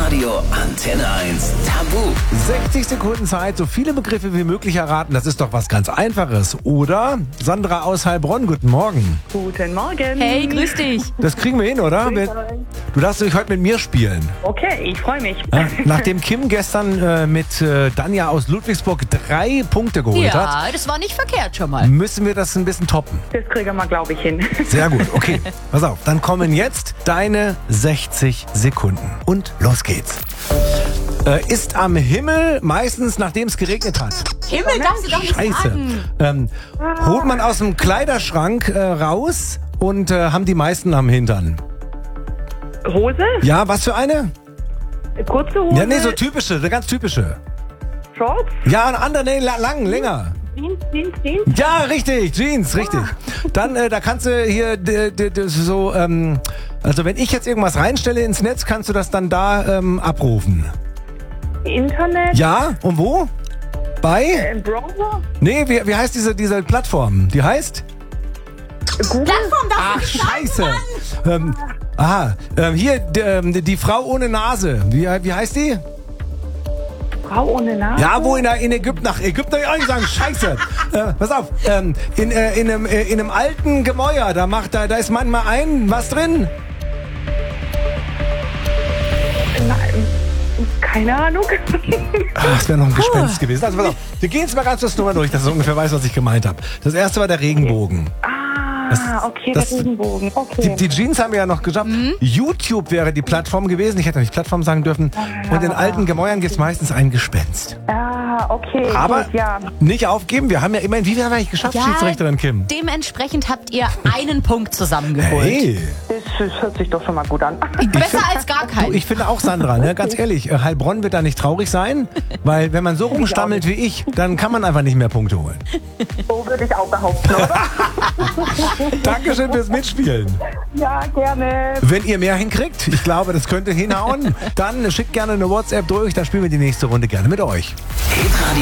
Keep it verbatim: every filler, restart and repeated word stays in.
Radio Antenne eins Tabu. sechzig Sekunden Zeit, so viele Begriffe wie möglich erraten. Das ist doch was ganz Einfaches, oder? Sandra aus Heilbronn, guten Morgen. Guten Morgen. Hey, grüß dich. Das kriegen wir hin, oder? Grüß euch. Du darfst dich heute mit mir spielen. Okay, ich freue mich. Ja, nachdem Kim gestern äh, mit äh, Danja aus Ludwigsburg drei Punkte geholt hat, Ja, das war nicht verkehrt schon mal. müssen wir das ein bisschen toppen. Das kriegen wir, glaube ich, hin. Sehr gut, okay. Pass auf, dann kommen jetzt deine sechzig Sekunden. Und los geht's. Äh, ist am Himmel meistens, nachdem es geregnet hat. Himmel, darfst du doch nicht Scheiße. sagen. Ähm, holt man aus dem Kleiderschrank äh, raus und äh, haben die meisten am Hintern. Hose? Ja, was für eine? Kurze Hose? Ja, nee, so typische, eine ganz typische. Shorts? Ja, eine andere, nee, la- lang, länger. Jeans, Jeans, Jeans? Ja, richtig, Jeans, richtig. Dann, äh, da kannst du hier d- d- d- so, ähm, also wenn ich jetzt irgendwas reinstelle ins Netz, kannst du das dann da ähm, abrufen. Internet? Ja, und wo? Bei? Äh, Browser? Nee, wie, wie heißt diese, diese Plattform? Die heißt? Google? Plattform darfst Ach, du nicht sagen, scheiße. Mann. Ähm, aha, ähm, hier, d- ähm, die Frau ohne Nase. Wie, wie heißt die? Frau ohne Nase? Ja, wo in, der, in Ägypten, nach Ägypten will ich auch nicht sagen, scheiße. Äh, pass auf, ähm, in, äh, in, einem, äh, in einem alten Gemäuer, da, macht, da, da ist manchmal ein, was drin? Nein, keine Ahnung. Ach, das wäre noch ein Gespenst gewesen. Also pass auf, wir gehen jetzt mal ganz kurz nochmal durch, dass du ungefähr weißt, was ich gemeint habe. Das erste war der Regenbogen. Ah, okay, das- der Regenbogen. Die, Okay. die Jeans haben wir ja noch geschafft. YouTube wäre die Plattform gewesen. Ich hätte nicht Plattform sagen dürfen. Und in alten Gemäuern gibt es meistens ein Gespenst. Ah, okay. Aber gut, ja. nicht aufgeben. Wir haben ja immerhin, wie viel haben wir eigentlich geschafft, Ja, Schiedsrichterin Kim? dementsprechend habt ihr einen Punkt zusammengeholt. Hey, Das, das hört sich doch schon mal gut an. Besser als gar du, kein. ich finde auch Sandra, ne? Ganz ehrlich, äh, Heilbronn wird da nicht traurig sein, weil wenn man so rumstammelt wie ich, dann kann man einfach nicht mehr Punkte holen. So würde ich auch behaupten, oder? Dankeschön fürs Mitspielen. Ja, gerne. Wenn ihr mehr hinkriegt, ich glaube, das könnte hinhauen, dann schickt gerne eine WhatsApp durch, dann spielen wir die nächste Runde gerne mit euch. Hitradio